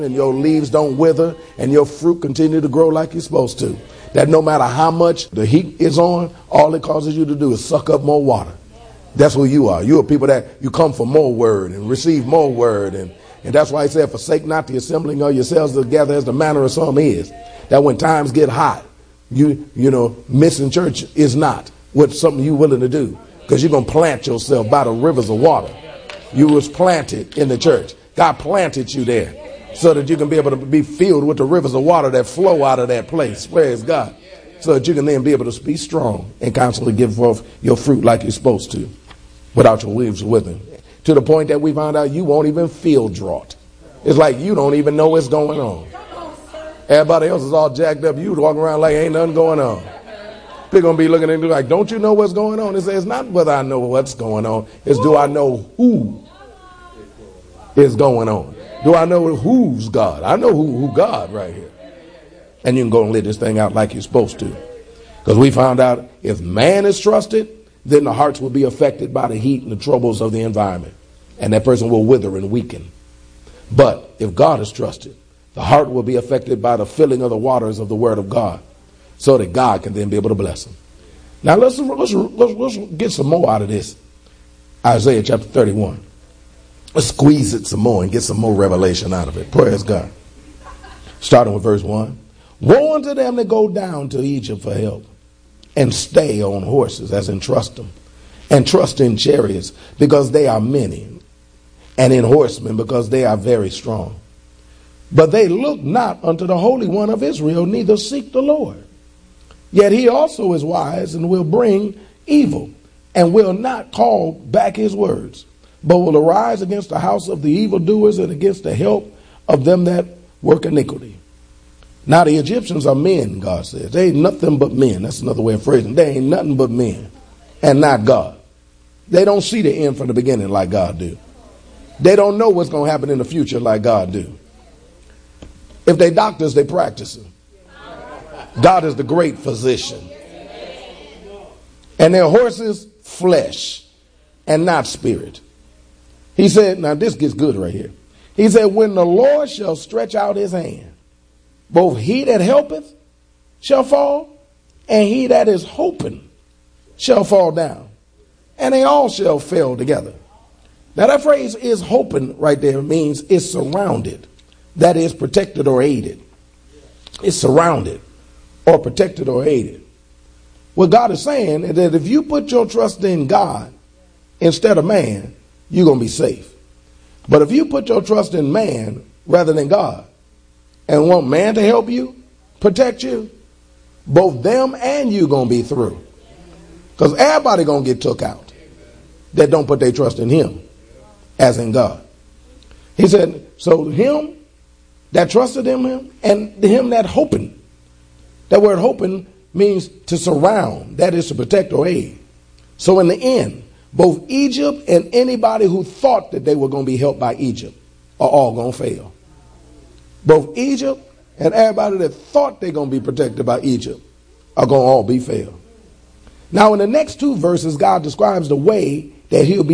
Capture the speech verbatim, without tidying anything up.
and your leaves don't wither and your fruit continue to grow like you're supposed to. That no matter how much the heat is on, all it causes you to do is suck up more water. That's who you are. You are people that you come for more word and receive more word. And, and that's why he said, forsake not the assembling of yourselves together as the manner of some is. That when times get hot, you, you know, missing church is not what something you're willing to do. Because you're going to plant yourself by the rivers of water. You was planted in the church. God planted you there so that you can be able to be filled with the rivers of water that flow out of that place. Praise God. So that you can then be able to be strong and constantly give forth your fruit like you're supposed to without your leaves withering. To the point that we found out you won't even feel drought. It's like you don't even know what's going on. Everybody else is all jacked up. You walking around like ain't nothing going on. They're going to be looking at you like, don't you know what's going on? It says, it's not whether I know what's going on. It's do I know who is going on? Do I know who's God? I know who, who God right here. And you can go and live this thing out like you're supposed to. Because we found out if man is trusted, then the hearts will be affected by the heat and the troubles of the environment. And that person will wither and weaken. But if God is trusted, the heart will be affected by the filling of the waters of the word of God. So that God can then be able to bless them. Now let's, let's, let's, let's get some more out of this. Isaiah chapter thirty-one. Let's squeeze it some more and get some more revelation out of it. Praise God. Starting with verse one. Woe unto them that go down to Egypt for help and stay on horses, as in trust them, and trust in chariots because they are many, and in horsemen because they are very strong. But they look not unto the Holy One of Israel, neither seek the Lord. Yet he also is wise and will bring evil and will not call back his words, but will arise against the house of the evildoers and against the help of them that work iniquity. Now the Egyptians are men, God says. They ain't nothing but men. That's another way of phrasing. They ain't nothing but men and not God. They don't see the end from the beginning like God do. They don't know what's going to happen in the future like God do. If they doctors, they practicing. God is the great physician. And their horses, flesh and not spirit. He said, now this gets good right here. He said, when the Lord shall stretch out his hand, both he that helpeth shall fall, and he that is hoping shall fall down, and they all shall fail together. Now that phrase is hoping right there means it's surrounded. That is protected or aided. It's surrounded or protected or aided. What God is saying is that if you put your trust in God instead of man, you're going to be safe. But if you put your trust in man rather than God and want man to help you, protect you, both them and you going to be through. Because everybody going to get took out that don't put their trust in him as in God. He said, so him that trusted in him and him that hoping. That word hoping means to surround. That is to protect or aid. So in the end, both Egypt and anybody who thought that they were going to be helped by Egypt are all going to fail. Both Egypt and everybody that thought they're going to be protected by Egypt are going to all be failed. Now in the next two verses, God describes the way that he'll be